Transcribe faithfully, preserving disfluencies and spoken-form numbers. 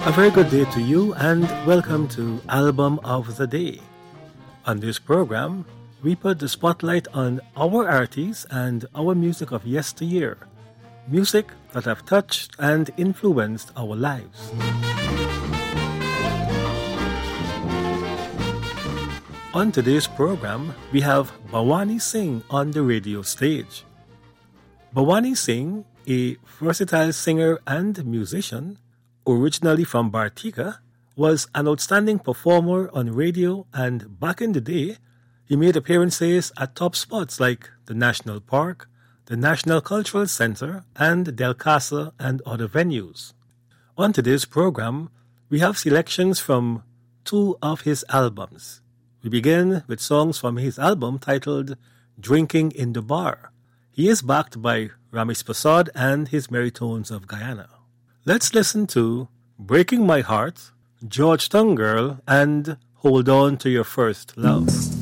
A very good day to you and welcome to Album of the Day. On this program, we put the spotlight on our artists and our music of yesteryear, music that have touched and influenced our lives. On today's program, we have Bhawani Singh on the radio stage. Bhawani Singh, a versatile singer and musician, originally from Bartika, was an outstanding performer on radio, and back in the day, he made appearances at top spots like the National Park, the National Cultural Center, and Del Casa and other venues. On today's program, we have selections from two of his albums. We begin with songs from his album titled Drinking in the Bar. He is backed by Ramesh Prasad and his Meritones of Guyana. Let's listen to Breaking My Heart, Georgetown Girl, and Hold On to Your First Love.